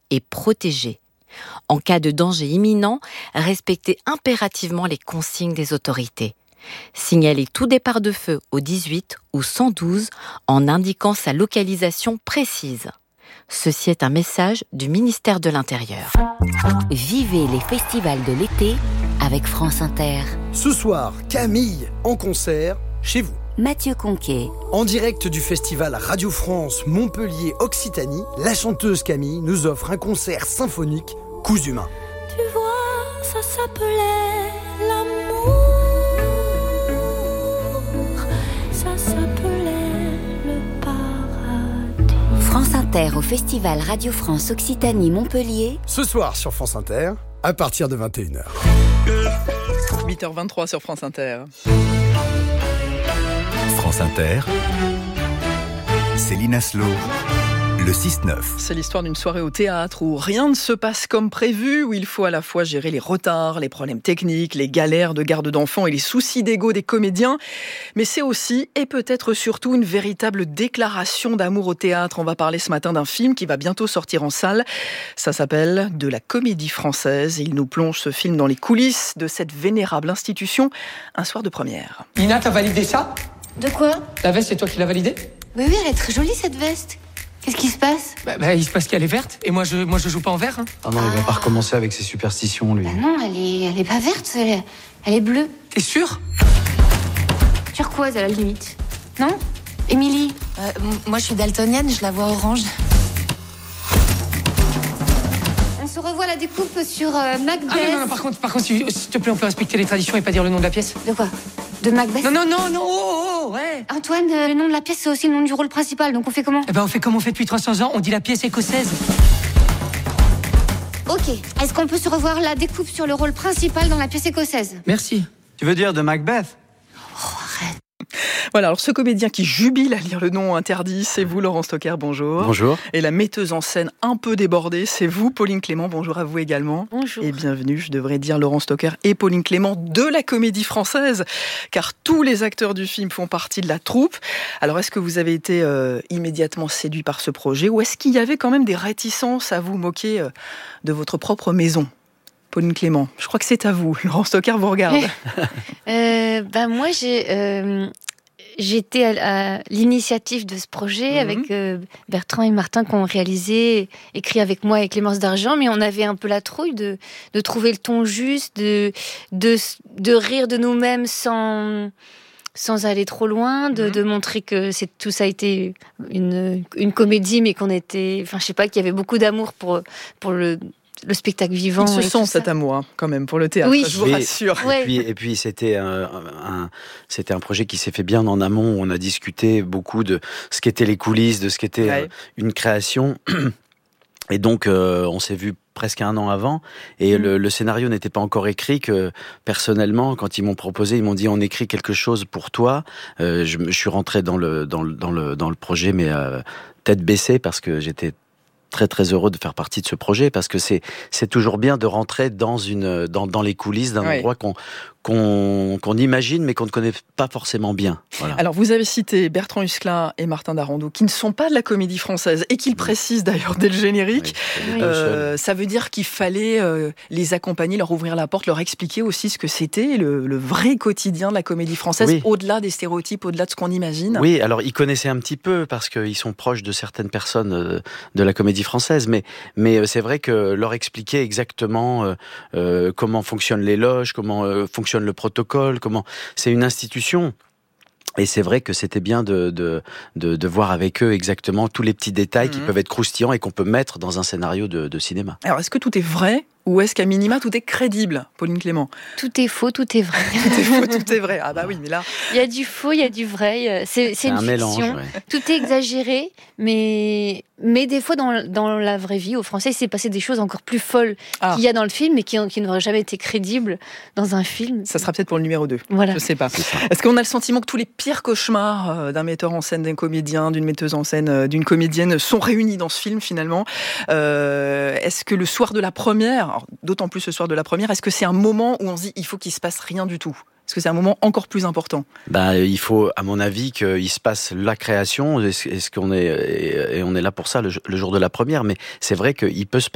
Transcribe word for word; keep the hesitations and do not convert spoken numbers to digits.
et protéger. En cas de danger imminent, respectez impérativement les consignes des autorités. Signalez tout départ de feu au dix-huit ou cent douze en indiquant sa localisation précise. Ceci est un message du ministère de l'Intérieur. Vivez les festivals de l'été avec France Inter. Ce soir, Camille en concert chez vous. Mathieu Conquet. En direct du festival Radio France Montpellier Occitanie, la chanteuse Camille nous offre un concert symphonique Coups humains. Tu vois, ça s'appelait l'amour. Ça s'appelait le paradis. France Inter au festival Radio France Occitanie Montpellier. Ce soir sur France Inter, à partir de vingt et une heures. huit heures vingt-trois sur France Inter. France Inter, Céline Aslo, le six neuf. C'est l'histoire d'une soirée au théâtre où rien ne se passe comme prévu, où il faut à la fois gérer les retards, les problèmes techniques, les galères de garde d'enfants et les soucis d'ego des comédiens. Mais c'est aussi, et peut-être surtout, une véritable déclaration d'amour au théâtre. On va parler ce matin d'un film qui va bientôt sortir en salle. Ça s'appelle De la Comédie Française. Et il nous plonge, ce film, dans les coulisses de cette vénérable institution, un soir de première. Nina, t'as validé ça ? De quoi ? La veste, c'est toi qui l'as validée ? Oui, oui, elle est très jolie cette veste. Qu'est-ce qui se passe ? bah, bah, il se passe qu'elle est verte, et moi je, moi je joue pas en vert. Hein. Ah non, il va pas recommencer avec ses superstitions, lui. Bah non, elle est, elle est pas verte, elle est, elle est bleue. T'es sûr ? Turquoise à la limite. Non ? Émilie ? euh, Moi je suis daltonienne, je la vois orange. On se revoit la découpe sur euh, Macbeth. Ah non, non, non, par contre, par contre, s'il te plaît, on peut respecter les traditions et pas dire le nom de la pièce. De quoi ? De Macbeth ? Non, non, non, non, oh, oh, ouais. Antoine, euh, le nom de la pièce, c'est aussi le nom du rôle principal, donc on fait comment ? Eh ben, on fait comme on fait depuis trois cents ans, on dit la pièce écossaise. Ok. Est-ce qu'on peut se revoir la découpe sur le rôle principal dans la pièce écossaise ? Merci. Tu veux dire de Macbeth ? Oh, arrête. Voilà, alors ce comédien qui jubile à lire le nom interdit, c'est vous, Laurent Stocker, bonjour. Bonjour. Et la metteuse en scène un peu débordée, c'est vous, Pauline Clément, bonjour à vous également. Bonjour. Et bienvenue, je devrais dire Laurent Stocker et Pauline Clément de la Comédie Française, car tous les acteurs du film font partie de la troupe. Alors est-ce que vous avez été euh, immédiatement séduit par ce projet, ou est-ce qu'il y avait quand même des réticences à vous moquer euh, de votre propre maison ? Pauline Clément, je crois que c'est à vous. Laurent Stocker vous regarde. euh, bah moi, j'ai, euh, j'étais à, à l'initiative de ce projet mmh. avec euh, Bertrand et Martin qui ont réalisé, écrit avec moi et Clémence D'Argent, mais on avait un peu la trouille de, de trouver le ton juste, de, de, de rire de nous-mêmes sans... sans aller trop loin, de, mmh. de montrer que c'est, tout ça a été une, une comédie, mais qu'on était... Enfin, je sais pas, qu'il y avait beaucoup d'amour pour, pour le... le spectacle vivant. Il se sent cet ça. amour, hein, quand même, pour le théâtre, oui. je vous et, rassure. Et puis, et puis c'était, un, un, c'était un projet qui s'est fait bien en amont, où on a discuté beaucoup de ce qu'étaient les coulisses, de ce qu'était ouais. euh, une création. Et donc, euh, on s'est vu presque un an avant, et mmh. le, le scénario n'était pas encore écrit, que personnellement, quand ils m'ont proposé, ils m'ont dit on écrit quelque chose pour toi. Euh, je, je suis rentré dans le, dans le, dans le, dans le projet, mais euh, tête baissée, parce que j'étais très très heureux de faire partie de ce projet, parce que c'est c'est toujours bien de rentrer dans une dans dans les coulisses d'un oui. endroit qu'on qu'on qu'on imagine mais qu'on ne connaît pas forcément bien. Voilà. Alors vous avez cité Bertrand Huskla et Martin Darandou qui ne sont pas de la Comédie Française et qu'ils précisent d'ailleurs dès le générique. Oui, euh, ça veut dire qu'il fallait euh, les accompagner, leur ouvrir la porte, leur expliquer aussi ce que c'était le, le vrai quotidien de la Comédie Française, oui. au-delà des stéréotypes, au-delà de ce qu'on imagine. Oui, alors ils connaissaient un petit peu parce qu'ils sont proches de certaines personnes de la Comédie Française, mais mais c'est vrai que leur expliquer exactement euh, euh, comment fonctionnent les loges, comment euh, fonctionne le protocole, comment c'est une institution. Et c'est vrai que c'était bien de, de, de, de voir avec eux exactement tous les petits détails mmh. qui peuvent être croustillants et qu'on peut mettre dans un scénario de, de cinéma. Alors, est-ce que tout est vrai ou est-ce qu'à minima, tout est crédible, Pauline Clément ? Tout est faux, tout est vrai. Tout est faux, tout est vrai. Ah bah oui, mais là... Il y a du faux, il y a du vrai. C'est, c'est, c'est une un fiction. Mélange, ouais. Tout est exagéré, mais, mais des fois, dans, dans la vraie vie, au Français, il s'est passé des choses encore plus folles ah. qu'il y a dans le film, mais qui, qui n'auraient jamais été crédibles dans un film. Ça sera peut-être pour le numéro deux. Voilà. Je sais pas. Est-ce qu'on a le sentiment que tous les pires cauchemars d'un metteur en scène, d'un comédien, d'une metteuse en scène, d'une comédienne sont réunis dans ce film, finalement ? euh, Est-ce que le soir de la première, alors, d'autant plus ce soir de la première, est-ce que c'est un moment où on se dit il faut qu'il se passe rien du tout ? Est-ce que c'est un moment encore plus important ? Ben, il faut, à mon avis, qu'il se passe la création. Est-ce qu'on est, et on est là pour ça le jour de la première, mais c'est vrai qu'il peut se